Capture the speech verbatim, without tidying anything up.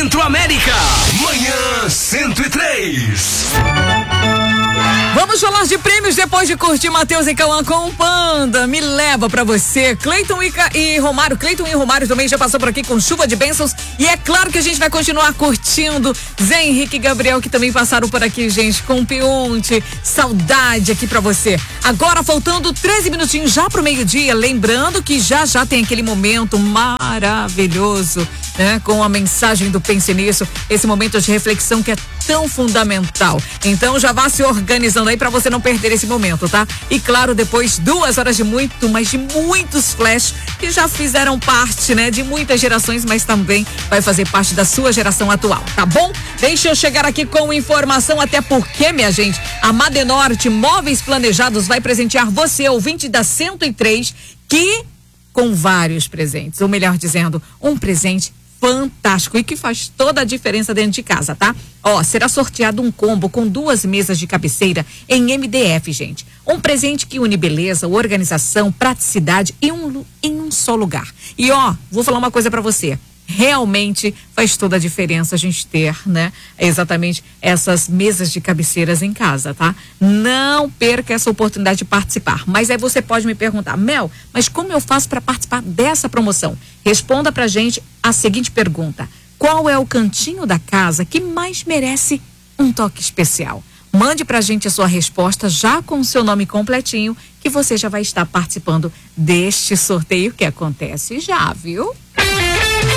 Centro América, Manhã cento e três. Vamos falar de prêmios depois de curtir Matheus e Cauã com o Panda. Me leva pra você. Cleiton e, Ca... e Romário. Cleiton e Romário também já passou por aqui com chuva de bênçãos. E é claro que a gente vai continuar curtindo. Zé Henrique e Gabriel, que também passaram por aqui, gente, com Pionte. Saudade aqui pra você. Agora, faltando treze minutinhos já pro meio-dia. Lembrando que já já tem aquele momento maravilhoso, né? Com a mensagem do Pense Nisso. Esse momento de reflexão que é tão fundamental. Então já vá se organizando aí para você não perder esse momento, tá? E claro, depois duas horas de muito, mas de muitos flash que já fizeram parte, né? De muitas gerações, mas também vai fazer parte da sua geração atual, tá bom? Deixa eu chegar aqui com informação, até porque, minha gente, a Madenorte Móveis Planejados vai presentear você, ouvinte da cento e três, que com vários presentes, ou melhor dizendo, um presente fantástico e que faz toda a diferença dentro de casa, tá? Ó, será sorteado um combo com duas mesas de cabeceira em M D F, gente. Um presente que une beleza, organização, praticidade e um, em um só lugar. E ó, vou falar uma coisa pra você. Realmente faz toda a diferença a gente ter, né? Exatamente essas mesas de cabeceiras em casa, tá? Não perca essa oportunidade de participar. Mas aí você pode me perguntar, Mel, mas como eu faço para participar dessa promoção? Responda pra gente a seguinte pergunta: qual é o cantinho da casa que mais merece um toque especial? Mande pra gente a sua resposta já com o seu nome completinho, que você já vai estar participando deste sorteio que acontece já, viu?